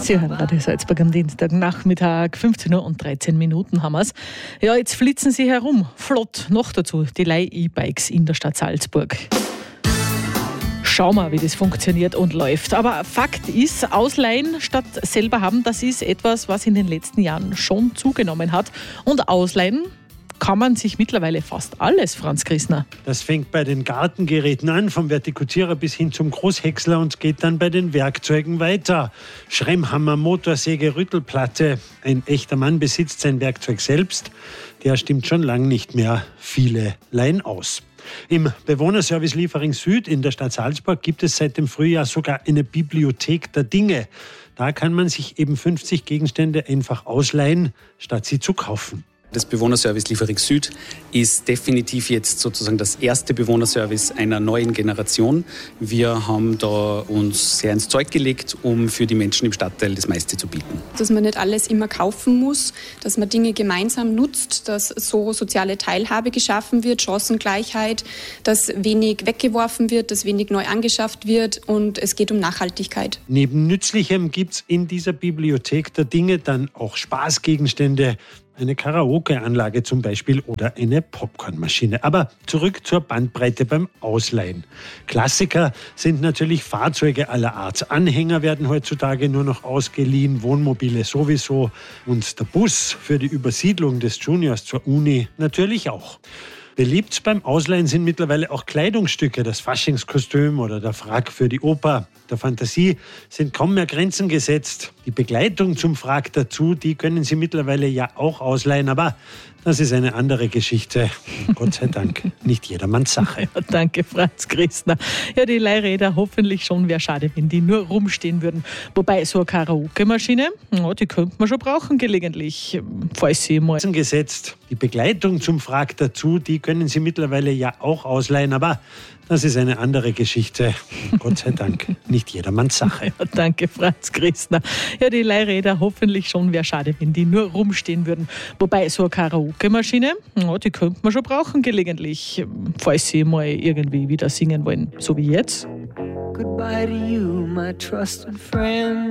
Sie hören Radio Salzburg am Dienstagnachmittag, 15 Uhr und 13 Minuten haben wir es. Ja, jetzt flitzen sie herum, flott, noch dazu die Leih-E-Bikes in der Stadt Salzburg. Schauen wir, wie das funktioniert und läuft. Aber Fakt ist, Ausleihen statt selber haben, das ist etwas, was in den letzten Jahren schon zugenommen hat. Und ausleihen kann man sich mittlerweile fast alles, Franz Grissner. Das fängt bei den Gartengeräten an, vom Vertikutierer bis hin zum Großhäcksler und geht dann bei den Werkzeugen weiter. Schremmhammer, Motorsäge, Rüttelplatte. Ein echter Mann besitzt sein Werkzeug selbst. Der stimmt schon lang nicht mehr. Viele leihen aus. Im Bewohnerservice Liefering Süd in der Stadt Salzburg gibt es seit dem Frühjahr sogar eine Bibliothek der Dinge. Da kann man sich eben 50 Gegenstände einfach ausleihen, statt sie zu kaufen. Das Bewohnerservice Liefering Süd ist definitiv jetzt sozusagen das erste Bewohnerservice einer neuen Generation. Wir haben da uns sehr ins Zeug gelegt, um für die Menschen im Stadtteil das meiste zu bieten. Dass man nicht alles immer kaufen muss, dass man Dinge gemeinsam nutzt, dass so soziale Teilhabe geschaffen wird, Chancengleichheit, dass wenig weggeworfen wird, dass wenig neu angeschafft wird und es geht um Nachhaltigkeit. Neben Nützlichem gibt es in dieser Bibliothek der Dinge dann auch Spaßgegenstände. Eine Karaoke-Anlage zum Beispiel oder eine Popcornmaschine. Aber zurück zur Bandbreite beim Ausleihen. Klassiker sind natürlich Fahrzeuge aller Art. Anhänger werden heutzutage nur noch ausgeliehen, Wohnmobile sowieso und der Bus für die Übersiedlung des Juniors zur Uni natürlich auch. Beliebt beim Ausleihen sind mittlerweile auch Kleidungsstücke, das Faschingskostüm oder der Frack für die Oper. Der Fantasie sind kaum mehr Grenzen gesetzt. Die Begleitung zum Frack dazu, die können Sie mittlerweile ja auch ausleihen, aber das ist eine andere Geschichte. Gott sei Dank nicht jedermanns Sache. Ja, danke, Franz Grissner. Ja, die Leihräder hoffentlich schon. Wäre schade, wenn die nur rumstehen würden. Wobei so eine Karaoke-Maschine, ja, die könnte man schon brauchen gelegentlich, falls sie mal gesetzt. Die Begleitung zum Frack dazu, die können Sie mittlerweile ja auch ausleihen, aber das ist eine andere Geschichte. Gott sei Dank nicht jedermanns Sache. Ja, danke, Franz Grissner. Ja, die Leihräder hoffentlich schon. Wäre schade, wenn die nur rumstehen würden. Wobei so eine Karaoke-Maschine, ja, die könnte man schon brauchen gelegentlich, falls sie mal irgendwie wieder singen wollen, so wie jetzt. Goodbye to you, my trusted friend.